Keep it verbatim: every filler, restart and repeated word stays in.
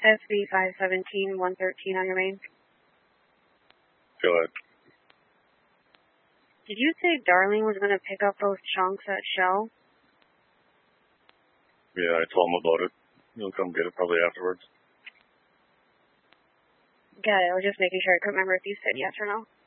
S B five seventeen, one thirteen on your main. Go ahead. Did you say Darling was going to pick up those chunks at Shell? Yeah, I told him about it. He'll come get it probably afterwards. Got it. I was just making sure. I couldn't remember if you said yes or no.